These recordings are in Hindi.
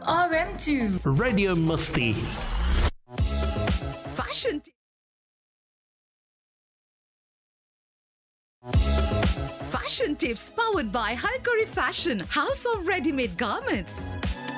RM2 Radio Musti. Fashion tips powered by Halkari Fashion, House of Ready-Made Garments.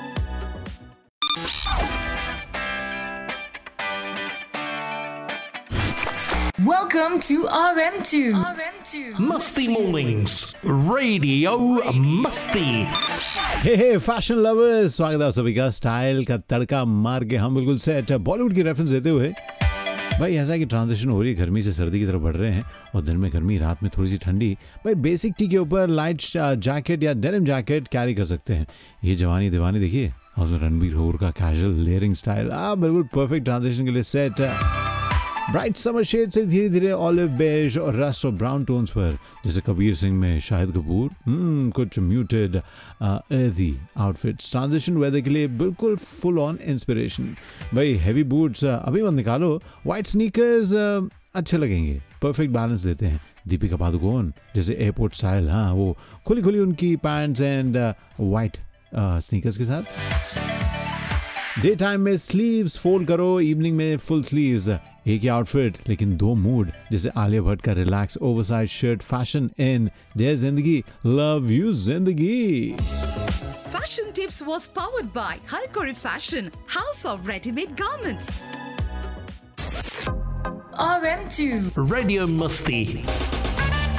Welcome to RM2 Musti Mornings. Radio Musti. Hey fashion lovers, स्वागत है आप सभी का स्टाइल का तड़का मार के हम बिल्कुल सेट बॉलीवुड की रेफरेंस देते हुए। भाई ऐसा कि ट्रांजिशन हो रही है, गर्मी से सर्दी की तरफ बढ़ रहे हैं और दिन में गर्मी, रात में थोड़ी सी ठंडी। भाई बेसिक टी के ऊपर लाइट जैकेट या डेनिम जैकेट कैरी कर सकते हैं। ये जवानी दीवानी देखिए, और उसमें रणबीर कपूर का कैजुअल लेयरिंग स्टाइल बिल्कुल परफेक्ट ट्रांजिशन के लिए सेट है। ब्राइट समर शेड से धीरे धीरे ऑलिव बेज और रस्ट और ब्राउन टोन्स पर, जैसे कबीर सिंह में शाहिद कपूर, कुछ म्यूटेड एर्थी आउटफिट्स ट्रांजिशन वेदर के लिए बिल्कुल फुल ऑन इंस्पिरेशन। भाई हैवी बूट्स अभी मत निकालो, वाइट स्नीकर्स अच्छे लगेंगे, परफेक्ट बैलेंस देते हैं। दीपिका पादुकोण जैसे एयरपोर्ट स्टाइल, हाँ वो खुली खुली उनकी पैंट्स एंड वाइट स्नीकर्स के साथ। डे टाइम में स्लीव्स फोल्ड करो, इवनिंग में फुल स्लीव्स। एक ही आउटफिट लेकिन दो मूड, जैसे आलिया भट्ट का रिलैक्स ओवरसाइज शर्ट फैशन इन डेयर जिंदगी, लव यू जिंदगी। Fashion tips was powered by Halkari Fashion, House of Ready-Made Garments. RM2 Radio Musti.